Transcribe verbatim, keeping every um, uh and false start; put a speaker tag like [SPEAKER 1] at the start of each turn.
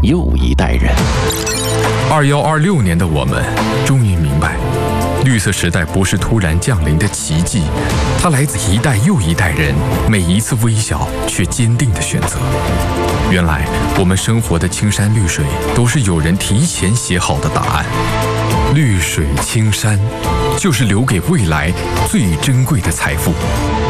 [SPEAKER 1] 又一代人。
[SPEAKER 2] 二幺二六年的我们终于明白，绿色时代不是突然降临的奇迹，它来自一代又一代人每一次微小却坚定的选择。原来我们生活的青山绿水都是有人提前写好的答案。绿水青山就是留给未来最珍贵的财富。